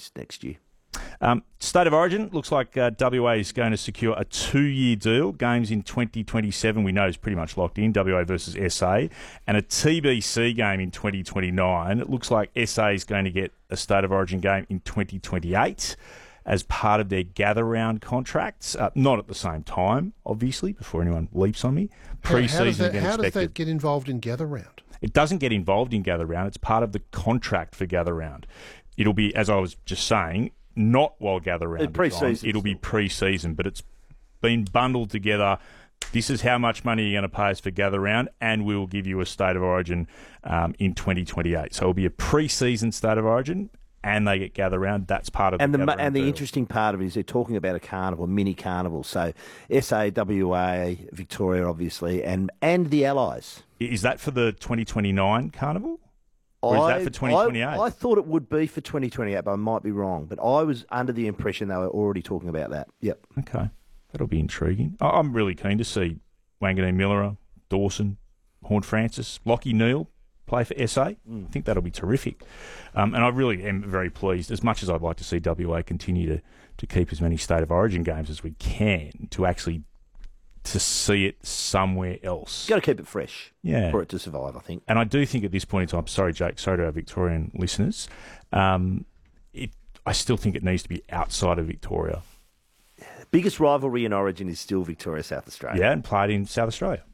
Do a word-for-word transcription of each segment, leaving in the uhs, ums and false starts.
this next year. Um, State of Origin, looks like uh, W A is going to secure a two-year deal. Games in twenty twenty-seven, we know, is pretty much locked in, W A versus S A. And a T B C game in twenty twenty-nine. It looks like S A is going to get a State of Origin game in twenty twenty-eight as part of their gather-round contracts. Uh, not at the same time, obviously, before anyone leaps on me. Pre-season how, does that, again how does expected. that get involved in gather-round? It doesn't get involved in gather-round. It's part of the contract for gather-round. It'll be, as I was just saying, not while gather-round. Pre-season. It'll be pre-season, but it's been bundled together. This is how much money you're going to pay us for gather-round, and we will give you a State of Origin um, in twenty twenty-eight. So it'll be a pre-season State of Origin, and they get gather-round. That's part of and the the gather-round And the deal. interesting part of it is they're talking about a carnival, a mini carnival. So S A, W A, Victoria, obviously, and, and the Allies. Is that for the twenty twenty-nine carnival? Or is that for twenty twenty-eight? I, I thought it would be for twenty twenty-eight, but I might be wrong. But I was under the impression they were already talking about that. Yep. Okay. That'll be intriguing. I- I'm really keen to see Wanganeen Miller, Dawson, Horne-Francis, Lockie Neal play for S A. Mm. I think that'll be terrific. Um, and I really am very pleased, as much as I'd like to see W A continue to, to keep as many State of Origin games as we can, to actually to see it somewhere else. You've got to keep it fresh Yeah. for it to survive, I think. And I do think at this point in time, sorry, Jake, sorry to our Victorian listeners, um, it, I still think it needs to be outside of Victoria. Biggest rivalry in Origin is still Victoria-South Australia. Yeah, and played in South Australia.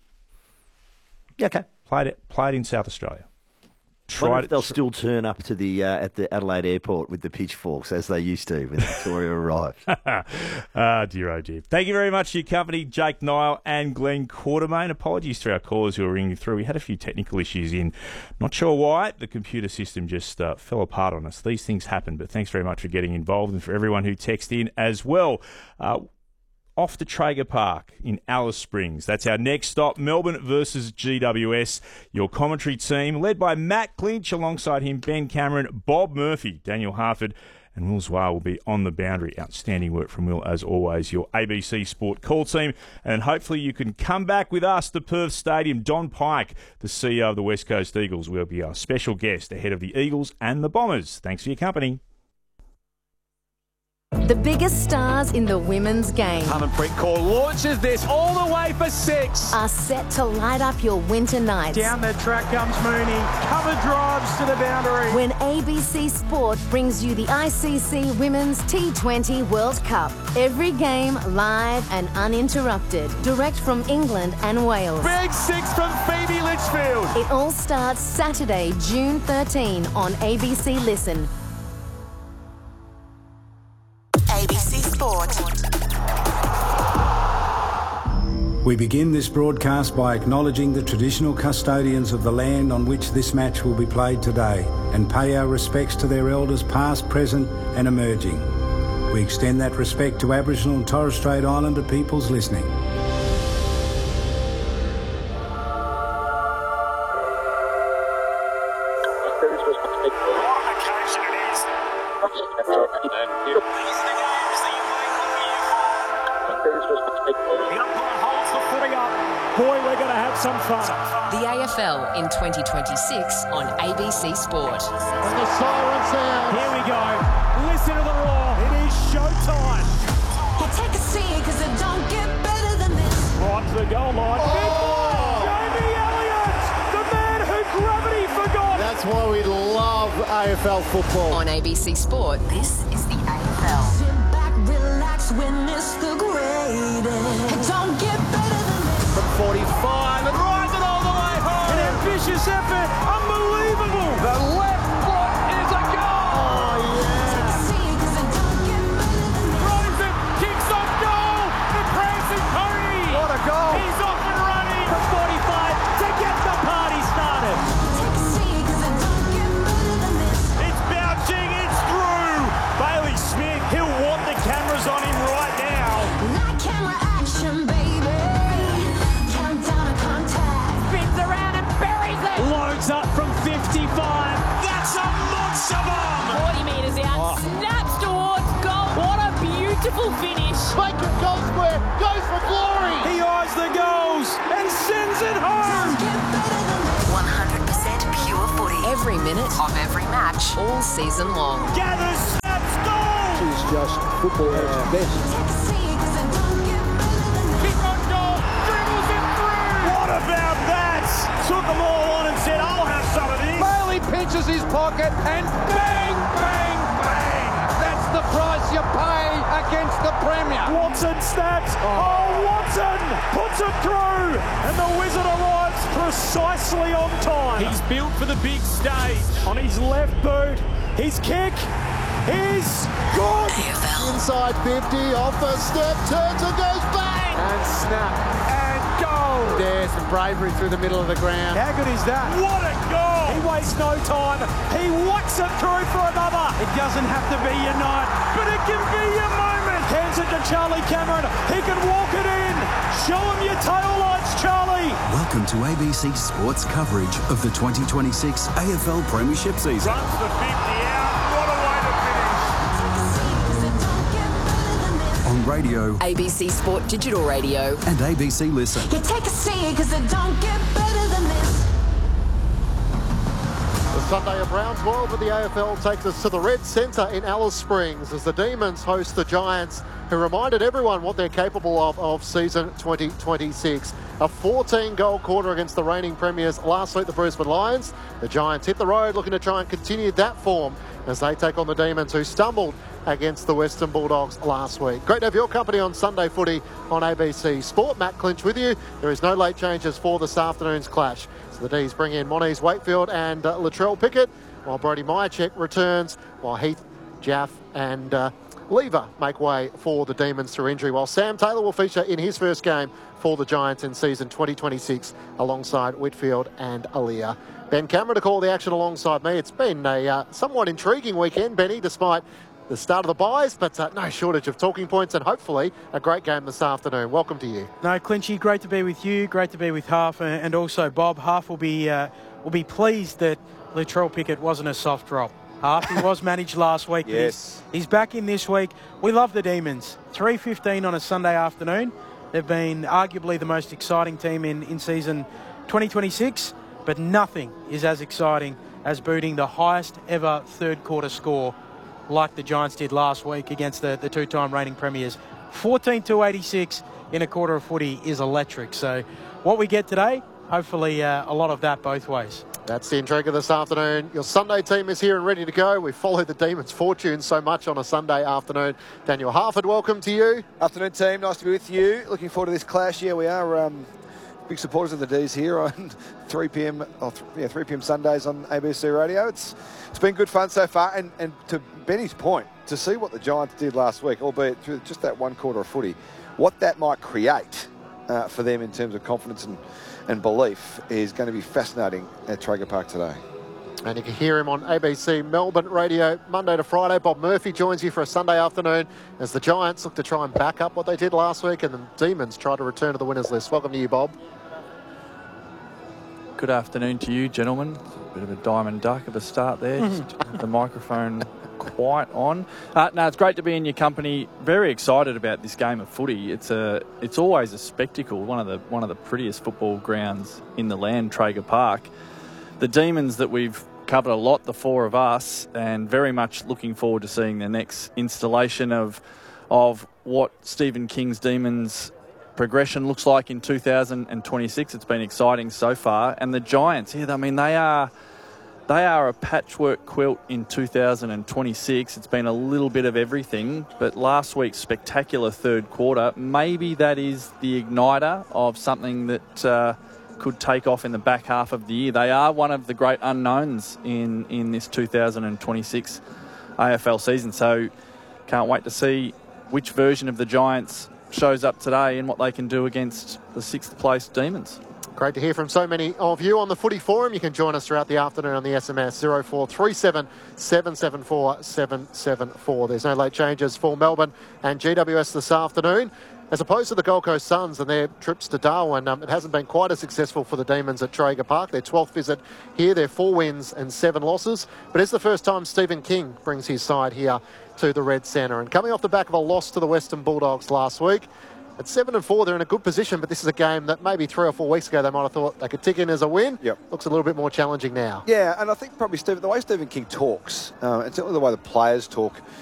Yeah, okay. Played it, played in South Australia. Wonder Tried if they'll tr- still turn up to the uh, at the Adelaide airport with the pitchforks as they used to when Victoria arrived. Ah, dear, oh dear. Thank you very much for your company, Jake Nile and Glenn Quartermain. Apologies to our callers who are ringing through. We had a few technical issues in. Not sure why. The computer system just uh, fell apart on us. These things happen, but thanks very much for getting involved and for everyone who texted in as well. Uh, Off to Traeger Park in Alice Springs. That's our next stop, Melbourne versus G W S. Your commentary team, led by Matt Clinch, alongside him Ben Cameron, Bob Murphy, Daniel Harford, and Will Zwar will be on the boundary. Outstanding work from Will, as always, your A B C Sport call team. And hopefully you can come back with us to Perth Stadium. Don Pike, the C E O of the West Coast Eagles, will be our special guest ahead of the Eagles and the Bombers. Thanks for your company. The biggest stars in the women's game Harmanpreet Kaur launches this all the way for six. are set to light up your winter nights. Down the track comes Mooney. Cover drives to the boundary. When A B C Sport brings you the I C C Women's T twenty World Cup. Every game live and uninterrupted. Direct from England and Wales. Big six from Phoebe Litchfield. It all starts Saturday, June thirteenth on A B C Listen. A B C Sport. We begin this broadcast by acknowledging the traditional custodians of the land on which this match will be played today and pay our respects to their elders past, present and emerging. We extend that respect to Aboriginal and Torres Strait Islander peoples listening. Boy, we're going to have some fun. The A F L in twenty twenty-six on A B C Sport. And the siren sound. Here we go. Listen to the roar. It is showtime. Well, take a seat, because it don't get better than this. Right to the goal line. Oh. Jamie Elliott, the man who gravity forgot. That's why we love A F L football. On A B C Sport, this is the A F L. Sit back, relax, witness the greatest. It don't get better than this. From forty-five and rides it all the way home. An ambitious effort. Unbelievable. The left foot is a goal. Oh, Take a seat, because it don't get better than this. Throws it, kicks off goal. The prancing pony. What a goal. He's off and running from forty-five to get the party started. Take a seat, because it don't get better than this. It's bouncing, it's through. Bailey Smith, he'll want the cameras on him right now. Not camera action, baby. Countdown to contact. Spins around and buries it. Loads up from fifty-five. That's a monster bomb. forty metres out, snaps towards goal. What a beautiful finish. Bacon goal square, goes for glory. He eyes the goals and sends it home. Get better than this. one hundred percent pure footy. Every minute of every match, all season long. Gathers just football at its best. Kick on goal, dribbles it through. What about that? Took them all on and said, I'll have some of this. Bailey pinches his pocket and bang, bang, bang. That's the price you pay against the Premier. Watson snaps. Oh, Watson puts it through. And the Wizard arrives precisely on time. He's built for the big stage. On his left boot, his kick is good. Inside fifty, off a step, turns and goes bang! And snap. And goal. There's some bravery through the middle of the ground. How good is that? What a goal. He wastes no time. He whacks it through for another. It doesn't have to be your night, but it can be your moment. Hands it to Charlie Cameron. He can walk it in. Show him your tail lights, Charlie. Welcome to A B C Sports coverage of the twenty twenty-six A F L Premiership season. Runs the fifty out. What a way to finish. On radio, A B C Sport Digital Radio. and A B C Listen. You take a seat, cause it don't get better than this. The Sunday of Rounds World with the A F L takes us to the Red Centre in Alice Springs as the Demons host the Giants, who reminded everyone what they're capable of of season twenty twenty-six. A fourteen-goal quarter against the reigning premiers last week, the Brisbane Lions. The Giants hit the road looking to try and continue that form as they take on the Demons, who stumbled against the Western Bulldogs last week. Great to have your company on Sunday Footy on A B C Sport. Matt Clinch with you. There is no late changes for this afternoon's clash. So the D's bring in Moniz Wakefield and uh, Latrell Pickett, while Brody Myercheck returns, while Heath, Jaff and uh, Lever make way for the Demons through injury, while Sam Taylor will feature in his first game for the Giants in season twenty twenty-six alongside Whitfield and Aaliyah. Ben Cameron to call the action alongside me. It's been a uh, somewhat intriguing weekend, Benny, despite the start of the buys, but uh, no shortage of talking points and hopefully a great game this afternoon. Welcome to you. No, Clinchy, great to be with you. Great to be with Half and also Bob. Half will be uh, will be pleased that Latrell Pickett wasn't a soft drop. Half, he was managed last week. Yes. He's, he's back in this week. We love the Demons. three fifteen on a Sunday afternoon. They've been arguably the most exciting team in, in season twenty twenty-six, but nothing is as exciting as booting the highest ever third quarter score like the Giants did last week against the, the two-time reigning premiers. fourteen to eighty-six in a quarter of footy is electric. So what we get today, hopefully uh, a lot of that both ways. That's the intrigue of this afternoon. Your Sunday team is here and ready to go. We've followed the Demons' fortune so much on a Sunday afternoon. Daniel Harford, welcome to you. Afternoon, team. Nice to be with you. Looking forward to this clash. Yeah, we are um, big supporters of the D's here on three p.m. Oh, th- yeah, three p.m. Sundays on A B C Radio. It's it's been good fun so far. And, and to Benny's point, to see what the Giants did last week, albeit through just that one quarter of footy, what that might create uh, for them in terms of confidence and, and belief is going to be fascinating at Traeger Park today. And you can hear him on A B C Melbourne Radio Monday to Friday. Bob Murphy joins you for a Sunday afternoon as the Giants look to try and back up what they did last week and the Demons try to return to the winners list. Welcome to you, Bob. Good afternoon to you, gentlemen. Bit of a diamond duck of a start there. Just the microphone quite on. Uh, no, it's great to be in your company. Very excited about this game of footy. It's a, it's always a spectacle. One of the one of the prettiest football grounds in the land, Traeger Park. The Demons that we've covered a lot, the four of us, and very much looking forward to seeing the next installation of of what Stephen King's Demons progression looks like in two thousand twenty-six. It's been exciting so far. And the Giants, yeah, I mean, they are they are a patchwork quilt in two thousand twenty-six. It's been a little bit of everything, but last week's spectacular third quarter, maybe that is the igniter of something that uh, could take off in the back half of the year. They are one of the great unknowns in, in this two thousand twenty-six A F L season. So can't wait to see which version of the Giants shows up today and what they can do against the sixth place Demons. Great to hear from so many of you on the Footy Forum. You can join us throughout the afternoon on the S M S zero four three seven, seven seven four, seven seven four. There's no late changes for Melbourne and G W S this afternoon. As opposed to the Gold Coast Suns and their trips to Darwin, um, it hasn't been quite as successful for the Demons at Traeger Park. Their twelfth visit here, their four wins and seven losses. But it's the first time Stephen King brings his side here to the Red Centre. And coming off the back of a loss to the Western Bulldogs last week, at seven and four, they're in a good position, but this is a game that maybe three or four weeks ago they might have thought they could tick in as a win. Yep. Looks a little bit more challenging now. Yeah, and I think probably Stephen, the way Stephen King talks, uh, and certainly the way the players talk,